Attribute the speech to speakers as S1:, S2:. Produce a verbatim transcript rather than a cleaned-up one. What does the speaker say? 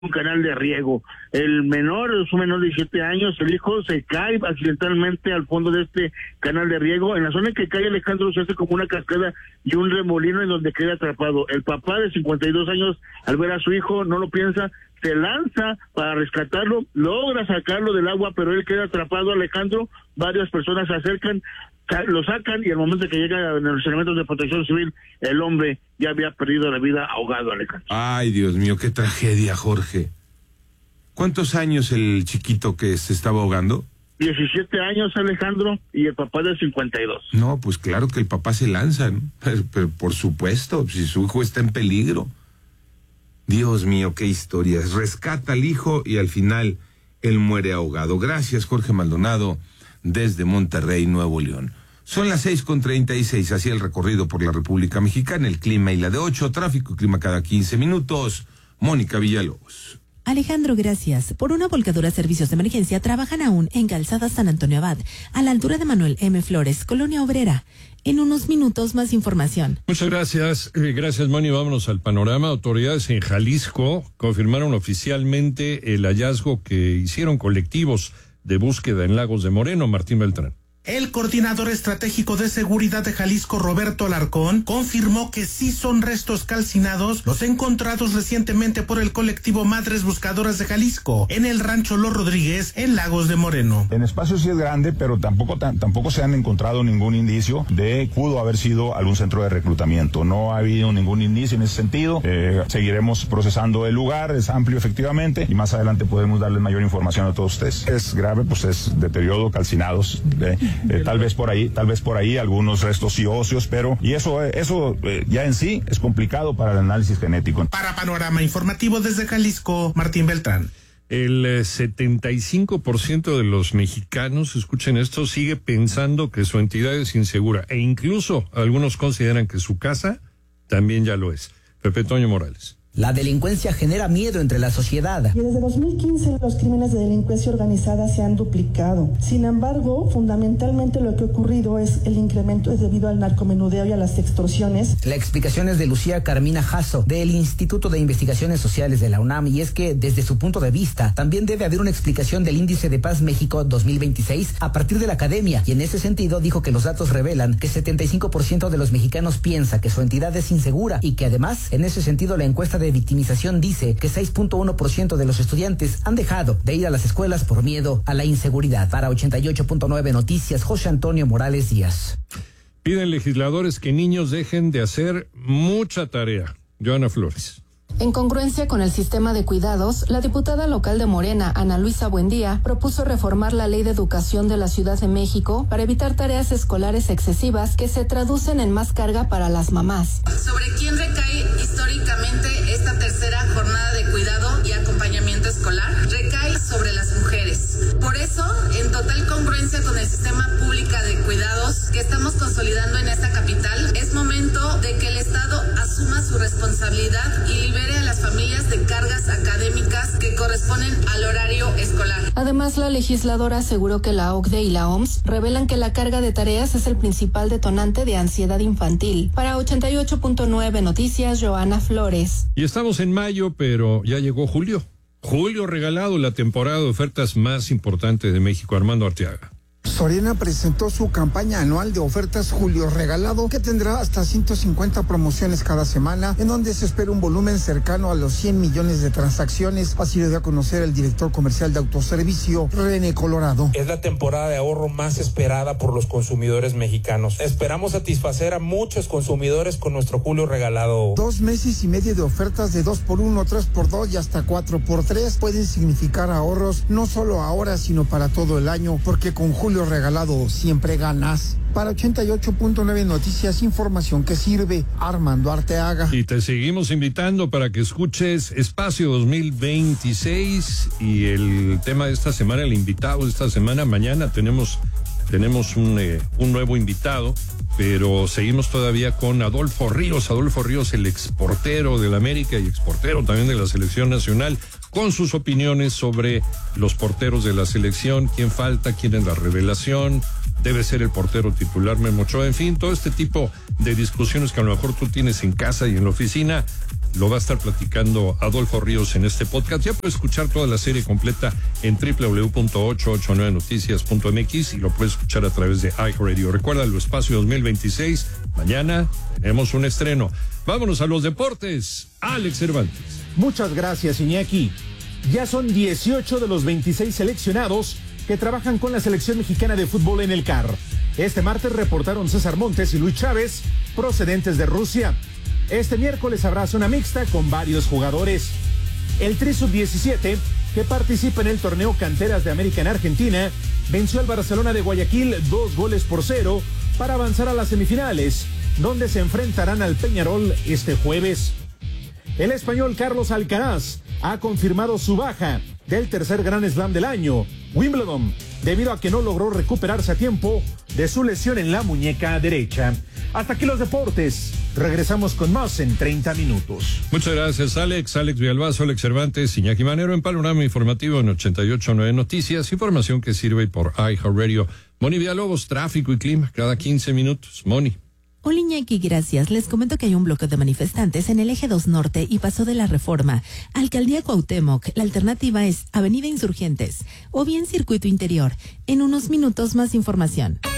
S1: un canal de riego. El menor es un menor de siete años, el hijo se cae accidentalmente al fondo de este canal de riego. En la zona en que cae Alejandro se hace como una cascada y un remolino en donde queda atrapado. El papá de cincuenta y dos años, al ver a su hijo, no lo piensa, se lanza para rescatarlo, logra sacarlo del agua, pero él queda atrapado, Alejandro. Varias personas se acercan, lo sacan, y al momento que llega a los elementos de protección civil, el hombre ya había perdido la vida ahogado, Alejandro.
S2: Ay, Dios mío, qué tragedia, Jorge. ¿Cuántos años el chiquito que se estaba ahogando?
S1: diecisiete años, Alejandro, y el papá de cincuenta y dos.
S2: No, pues claro que el papá se lanza, ¿no? Pero, pero por supuesto, si su hijo está en peligro. Dios mío, qué historias. Rescata al hijo y al final él muere ahogado. Gracias, Jorge Maldonado, desde Monterrey, Nuevo León. Son las seis con treinta y seis, así el recorrido por la República Mexicana, el clima y la de ocho, tráfico y clima cada quince minutos. Mónica Villalobos.
S3: Alejandro, gracias. Por una volcadura, servicios de emergencia trabajan aún en Calzada San Antonio Abad, a la altura de Manuel M. Flores, Colonia Obrera. En unos minutos más información.
S4: Muchas gracias. Eh, gracias, Moni. Vámonos al panorama. Autoridades en Jalisco confirmaron oficialmente el hallazgo que hicieron colectivos de búsqueda en Lagos de Moreno. Martín Beltrán.
S5: El coordinador estratégico de seguridad de Jalisco, Roberto Alarcón, confirmó que sí son restos calcinados los encontrados recientemente por el colectivo Madres Buscadoras de Jalisco en el rancho Los Rodríguez en Lagos de Moreno.
S6: En espacio sí es grande, pero tampoco tan, tampoco se han encontrado ningún indicio de pudo haber sido algún centro de reclutamiento. No ha habido ningún indicio en ese sentido. Eh, seguiremos procesando el lugar, es amplio efectivamente, y más adelante podemos darles mayor información a todos ustedes. Es grave, pues es deterioro, calcinados, de, Eh, tal vez por ahí, tal vez por ahí algunos restos y óseos, pero y eso, eso eh, ya en sí es complicado para el análisis genético.
S5: Para Panorama Informativo desde Jalisco, Martín Beltrán.
S4: El eh, setenta y cinco por ciento de los mexicanos, escuchen esto, sigue pensando que su entidad es insegura, e incluso algunos consideran que su casa también ya lo es. Pepe Toño Morales.
S7: La delincuencia genera miedo entre la sociedad.
S8: Y desde dos mil quince los crímenes de delincuencia organizada se han duplicado. Sin embargo, fundamentalmente lo que ha ocurrido es el incremento es debido al narcomenudeo y a las extorsiones.
S7: La explicación es de Lucía Carmina Jasso, del Instituto de Investigaciones Sociales de la UNAM, y es que desde su punto de vista también debe haber una explicación del Índice de Paz México dos mil veintiséis a partir de la academia, y en ese sentido dijo que los datos revelan que setenta y cinco por ciento de los mexicanos piensa que su entidad es insegura, y que además en ese sentido la encuesta de victimización dice que seis punto uno por ciento de los estudiantes han dejado de ir a las escuelas por miedo a la inseguridad. Para ochenta y ocho punto nueve Noticias, José Antonio Morales Díaz.
S4: Piden legisladores que niños dejen de hacer mucha tarea. Joana Flores.
S9: En congruencia con el sistema de cuidados, la diputada local de Morena, Ana Luisa Buendía, propuso reformar la Ley de Educación de la Ciudad de México para evitar tareas escolares excesivas que se traducen en más carga para las mamás.
S10: ¿Sobre quién recae históricamente esta tercera jornada de cuidado y acompañamiento escolar? Recae sobre las mujeres. Por eso, en total congruencia con el sistema público de cuidados que estamos consolidando en esta capital, es momento de que el Estado asuma su responsabilidad y libere a las familias de cargas académicas que corresponden al horario escolar.
S9: Además, la legisladora aseguró que la O C D E y la O M S revelan que la carga de tareas es el principal detonante de ansiedad infantil. Para ochenta y ocho punto nueve Noticias, Joana Flores.
S4: Y estamos en mayo, pero ya llegó julio. Julio regalado, la temporada de ofertas más importante de México. Armando Arteaga.
S11: Soriana presentó su campaña anual de ofertas Julio Regalado, que tendrá hasta ciento cincuenta promociones cada semana, en donde se espera un volumen cercano a los cien millones de transacciones. Así lo dio a conocer el director comercial de autoservicio, René Colorado.
S12: Es la temporada de ahorro más esperada por los consumidores mexicanos. Esperamos satisfacer a muchos consumidores con nuestro Julio Regalado.
S11: Dos meses y medio de ofertas de dos por uno, tres por dos y hasta cuatro por tres pueden significar ahorros no solo ahora, sino para todo el año, porque con Julio Regalado siempre ganas. Para ochenta y ocho punto nueve Noticias, información que sirve. Armando Arteaga.
S4: Y te seguimos invitando para que escuches Espacio dos mil veintiséis y el tema de esta semana, el invitado de esta semana. Mañana tenemos tenemos un, eh, un nuevo invitado, pero seguimos todavía con Adolfo Ríos. Adolfo Ríos, el exportero del América y exportero también de la selección nacional, con sus opiniones sobre los porteros de la selección, quién falta, quién es la revelación, debe ser el portero titular Memo Ochoa, en fin, todo este tipo de discusiones que a lo mejor tú tienes en casa y en la oficina. lo va a estar platicando Adolfo Ríos en este podcast. Ya puedes escuchar toda la serie completa en doble u doble u doble u punto ocho ocho nueve noticias punto m x y lo puedes escuchar a través de iHeartRadio. Recuerda, el Espacio dos mil veintiséis, mañana tenemos un estreno. Vámonos a los deportes. Alex Cervantes.
S13: Muchas gracias, Iñaki. Ya son dieciocho de los veintiséis seleccionados que trabajan con la selección mexicana de fútbol en el C A R. Este martes reportaron César Montes y Luis Chávez, procedentes de Rusia. Este miércoles habrá zona mixta con varios jugadores. El Tri sub diecisiete, que participa en el torneo Canteras de América en Argentina, venció al Barcelona de Guayaquil dos goles por cero para avanzar a las semifinales, donde se enfrentarán al Peñarol este jueves. El español Carlos Alcaraz ha confirmado su baja del tercer Grand Slam del año, Wimbledon, debido a que no logró recuperarse a tiempo de su lesión en la muñeca derecha. Hasta aquí los deportes. Regresamos con más en treinta minutos.
S4: Muchas gracias, Alex. Alex Villalbazo, Alex Cervantes, Iñaki Manero en Panorama Informativo en ochenta y ocho punto nueve Noticias. Información que sirve por iHeartRadio. Moni Villalobos, tráfico y clima, cada quince minutos. Moni.
S3: Hola Iñaki, gracias. Les comento que hay un bloque de manifestantes en el eje dos Norte y Paso de la Reforma. Alcaldía Cuauhtémoc, la alternativa es Avenida Insurgentes o bien Circuito Interior. En unos minutos más información.